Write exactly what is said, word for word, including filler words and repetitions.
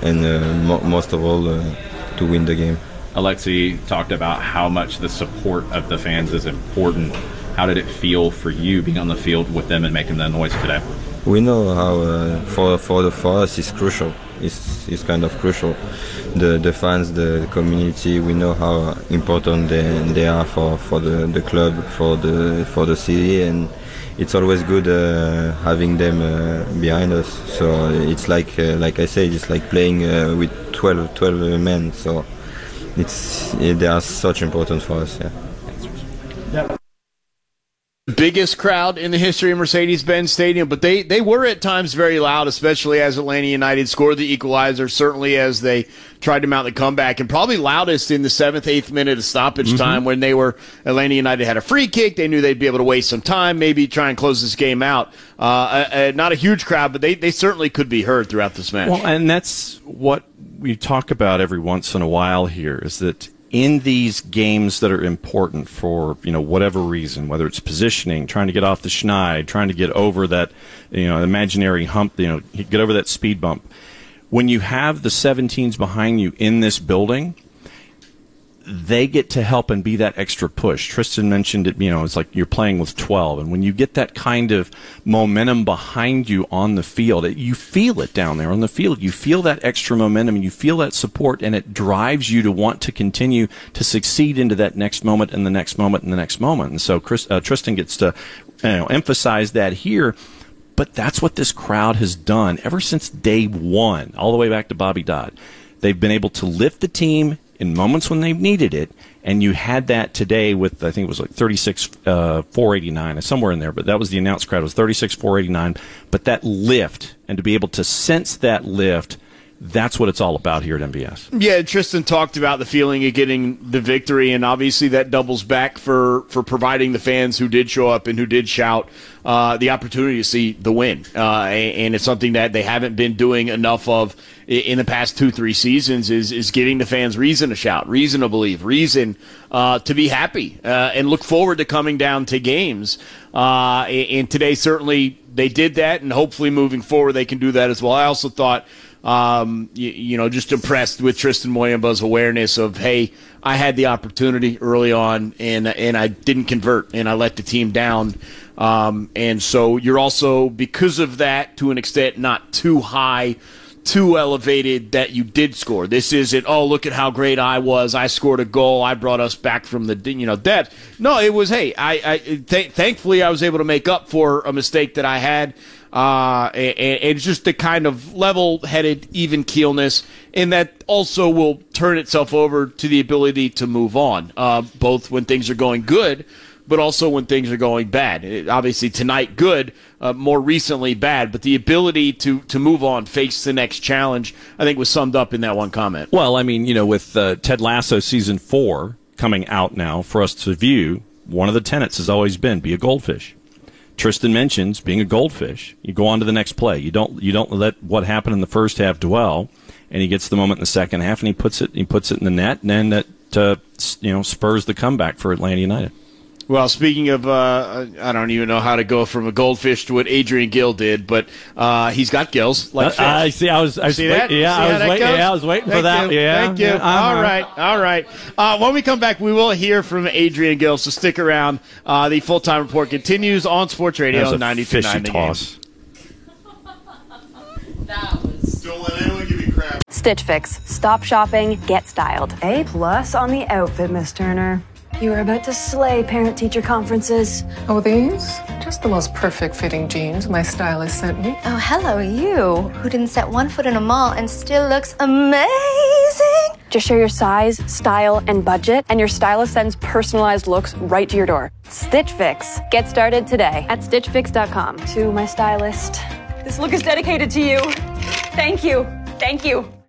and uh, mo most of all uh, to win the game. Alexei talked about how much the support of the fans is important. How did it feel for you being on the field with them and making the noise today? We know how uh, for for the for us it's crucial. It's it's kind of crucial. The the fans, the community. We know how important they they are for for the the club, for the for the city, and it's always good uh, having them uh, behind us. So it's like uh, like I said, it's like playing uh, with twelve, twelve men. So it's they are such important for us. Yeah. Yeah. Biggest crowd in the history of Mercedes-Benz Stadium, but they, they were at times very loud, especially as Atlanta United scored the equalizer, certainly as they tried to mount the comeback, and probably loudest in the seventh, eighth minute of stoppage mm-hmm. time when they were, Atlanta United had a free kick. They knew they'd be able to waste some time, maybe try and close this game out. Uh, a, a, not a huge crowd, but they, they certainly could be heard throughout this match. Well, and that's what we talk about every once in a while here, is that in these games that are important for, you know, whatever reason, whether it's positioning, trying to get off the schneid, trying to get over that, you know, imaginary hump, you know, get over that speed bump. When you have the seventeens behind you in this building, they get to help and be that extra push. Tristan mentioned it, you know, it's like you're playing with twelve. And when you get that kind of momentum behind you on the field, it, you feel it down there on the field. You feel that extra momentum, and you feel that support, and it drives you to want to continue to succeed into that next moment and the next moment and the next moment. And so Chris, uh, Tristan gets to, you know, emphasize that here. But that's what this crowd has done ever since day one, all the way back to Bobby Dodd. They've been able to lift the team in moments when they've needed it, and you had that today with, I think it was like thirty-six four eighty-nine, somewhere in there, but that was the announced crowd. It was thirty-six four eighty-nine. But that lift, and to be able to sense that lift, that's what it's all about here at M B S. Yeah, Tristan talked about the feeling of getting the victory, and obviously that doubles back for, for providing the fans who did show up and who did shout uh, the opportunity to see the win. Uh, and, and it's something that they haven't been doing enough of in the past two, three seasons, is, is giving the fans reason to shout, reason to believe, reason uh, to be happy, uh, and look forward to coming down to games. Uh, and today, certainly, they did that, and hopefully moving forward they can do that as well. I also thought, um, you, you know, just impressed with Tristan Moyamba's awareness of, hey, I had the opportunity early on, and and I didn't convert, and I let the team down. Um, and so you're also, because of that, to an extent, not too high, too elevated that you did score. This isn't, oh, look at how great I was. I scored a goal. I brought us back from the, you know, depth. No, it was, hey, I, I th- thankfully I was able to make up for a mistake that I had. Uh, and, and just the kind of level-headed, even keelness, and that also will turn itself over to the ability to move on, uh, both when things are going good, but also when things are going bad. It, obviously, tonight, good, uh, more recently, bad, but the ability to, to move on, face the next challenge, I think was summed up in that one comment. Well, I mean, you know, with uh, Ted Lasso Season four coming out now for us to view, one of the tenets has always been, be a goldfish. Tristan mentions being a goldfish. You go on to the next play. You don't you don't let what happened in the first half dwell, and he gets the moment in the second half, and he puts it he puts it in the net, and then that uh, you know spurs the comeback for Atlanta United. Well, speaking of, uh, I don't even know how to go from a goldfish to what Adrian Gill did, but uh, he's got gills like fish. Uh, I see. I was. I see was that? Yeah, see I was waiting. Yeah, I was waiting Thank for that. You. Yeah. Thank you. Yeah, all uh-huh. right. All right. Uh, when we come back, we will hear from Adrian Gill. So stick around. Uh, the full-time report continues on Sports Radio ninety-two point nine. Toss. That was. Don't let anyone give you crap. Stitch Fix. Stop shopping. Get styled. A plus on the outfit, Miss Turner. You were about to slay parent-teacher conferences. Oh, these? Just the most perfect fitting jeans my stylist sent me. Oh, hello, you, who didn't set one foot in a mall and still looks amazing. Just share your size, style, and budget, and your stylist sends personalized looks right to your door. Stitch Fix. Get started today at stitch fix dot com. To my stylist. This look is dedicated to you. Thank you. Thank you.